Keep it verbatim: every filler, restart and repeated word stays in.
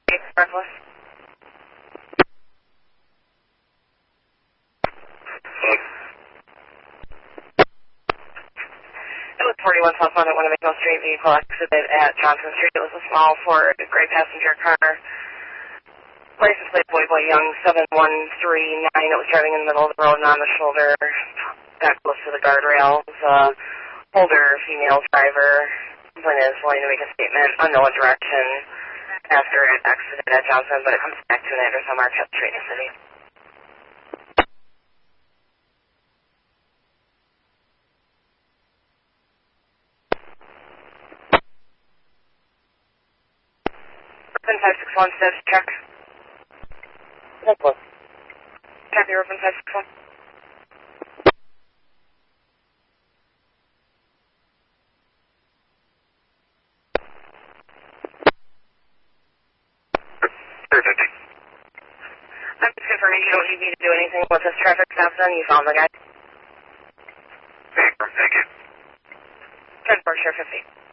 Breathless. It was forty-one South One at Winnebago Street. Vehicle exited at Johnson Street. It was a small Ford gray passenger car. License plate Boy Boy Young seven one three nine. It was driving in the middle of the road and on the shoulder. Got close to the guardrails. Uh, older female driver. When is willing to make a statement, unknown direction after it exited at Johnson, but it comes back to an address on Marquette Street in the city. Urban five six one, status check. Breathless. Copy, Urban five six one. I'm just confirming you don't need me to do anything with this traffic stop done. You found the guy. Thank you. ten four, Sheriff fifty.